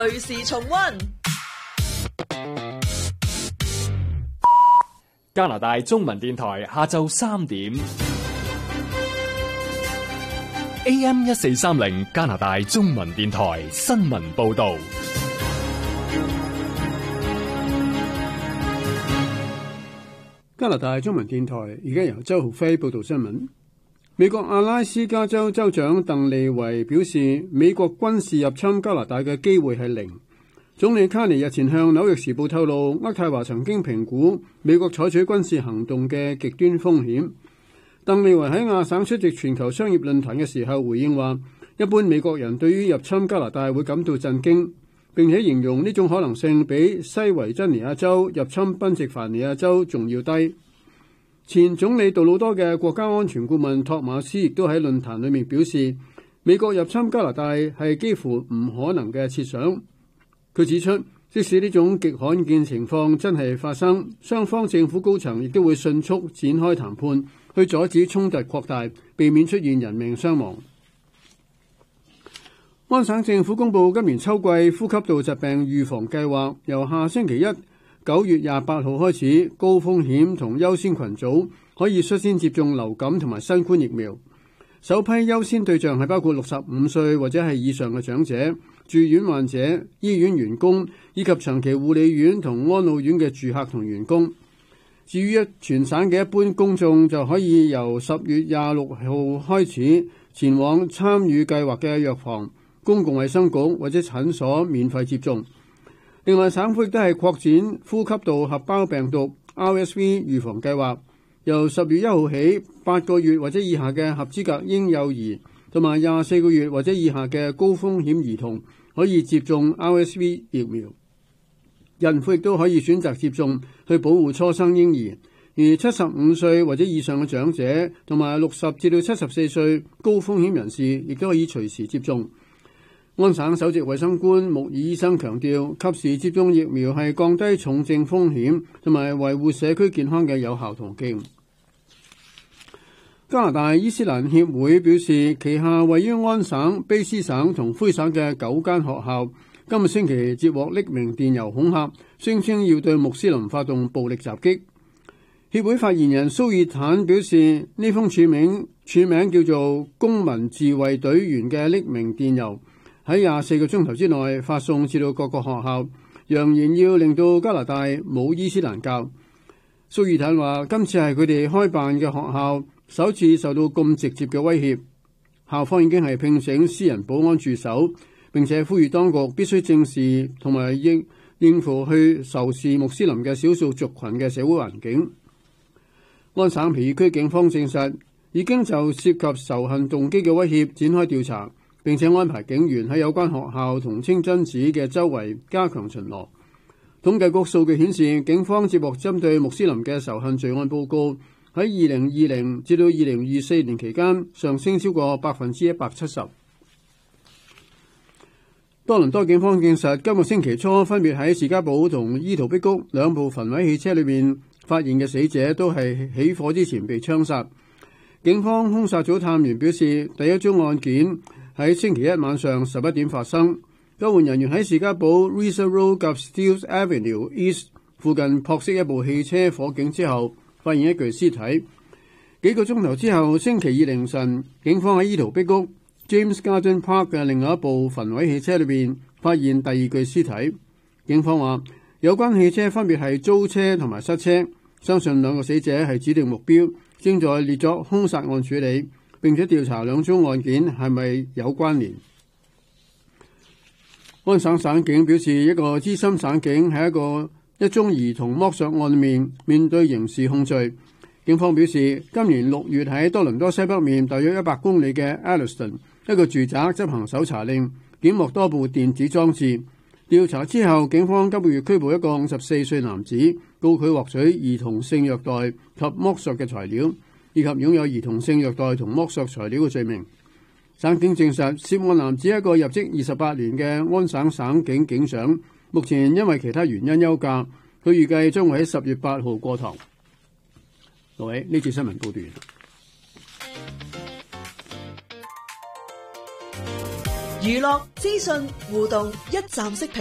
隨時重溫。 加拿大中文電台下晝3點 AM 1430加拿大中文電台新聞報道。 加拿大中文電台而家由周浩輝報道新聞。美國阿拉斯加州州長鄧利維表示，美國軍事入侵加拿大嘅機會係零。總理卡尼日前向紐約時報透露，渥太華曾經評估美國採取軍事行動嘅極端風險。鄧利維喺亞省出席全球商業論壇嘅時候回應話，一般美國人對於入侵加拿大會感到震驚，並且形容呢種可能性比西維珍尼亞州入侵賓夕凡尼亞州仲要低。前總理杜魯多嘅國家安全顧問托馬斯亦都喺論壇裏面表示，美國入侵加拿大係幾乎唔可能嘅設想。佢指出，即使呢種極罕見情況真係發生，雙方政府高層亦都會迅速展開談判，去阻止衝突擴大，避免出現人命傷亡。安省政府公布今年秋季呼吸道疾病預防計劃，由下星期一9月28號開始，高風險同優先群組可以率先接種流感同埋新冠疫苗。首批優先對象係包括65歲或者係以上嘅長者、住院患者、醫院員工以及長期護理院同安老院嘅住客同員工。至於全省嘅一般公眾，就可以由10月26號開始前往參與計劃嘅藥房、公共衛生局或者診所免費接種。另外，省府亦都係擴展呼吸道合胞病毒 RSV 預防計劃，由10月1號起，8個月或者以下嘅合資格嬰幼兒同埋24個月或者以下嘅高風險兒童可以接種 RSV 疫苗。孕婦亦都可以選擇接種去保護初生嬰兒，而75歲或者以上嘅長者同埋60至到74歲高風險人士亦都可以隨時接種。安省首席衛生官穆爾醫生強調，及時接種疫苗係降低重症風險同埋維護社區健康嘅有效途徑。加拿大伊斯蘭協會表示，旗下位於安省、卑斯省同魁省嘅9間學校今個星期接獲匿名電郵恐嚇，聲稱要對穆斯林發動暴力襲擊。協會發言人蘇爾坦表示，呢封署名叫做公民自衛隊員嘅匿名電郵喺24個鐘頭之內發送至到各個學校，揚言要令到加拿大冇伊斯蘭教。蘇爾坦話，今次係佢哋開辦嘅學校首次受到咁直接嘅威脅，校方已經係聘請私人保安駐守，並且呼籲當局必須正視同埋應付去仇視穆斯林嘅少數族群嘅社會環境。安省皮爾區警方證實已經就涉及仇恨動機嘅威脅展開調查，並且安排警員喺有關學校同清真寺嘅周圍加強巡邏。統計局數據顯示，警方接獲針對穆斯林嘅仇恨罪案報告喺2020至到2024年期間上升超過170%。多倫多警方證實，今個星期初分別喺士嘉堡同伊圖碧谷兩部焚毀汽車裏面發現嘅死者都係起火之前被槍殺。警方兇殺組探員表示，第一宗案件喺星期一晚上11點發生，救援人員喺士嘉堡 Reser Road 及 Steeles Avenue East 附近撲熄一部汽車火警之後，發現一具屍體。幾個鐘頭之後，星期二凌晨，警方喺伊圖碧谷 James Garden Park 嘅另外一部焚毀汽車裏邊發現第二具屍體。警方話，有關汽車分別係租車同埋失車，相信兩個死者係指定目標，正在列作兇殺案處理，並且調查兩宗案件係咪有關聯。安省省警表示，一個資深省警喺一宗兒童剝削案面對刑事控罪。警方表示，今年6月喺多倫多西北面大約100公里嘅 Alliston 一個住宅執行搜查令，檢獲多部電子裝置。調查之後，警方今個月拘捕一個54歲男子，告佢獲取兒童性虐待及剝削嘅材料，以及擁有兒童性虐待同剝削材料嘅罪名。省警證實，涉案男子係一個入職28年嘅安省省警警長，目前因為其他原因休假，佢預計將會喺10月8號過堂。各位，呢次新聞報道完。 娛樂、資訊、互動一站式